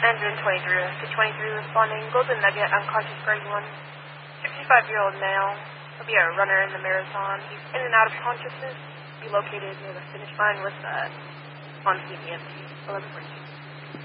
Engine 23 to 23 responding. Golden Nugget, unconscious grade 1. 65-year-old male. He'll be a runner in the marathon. He's in and out of consciousness. Be located near the finish line with on PBMT 11:42.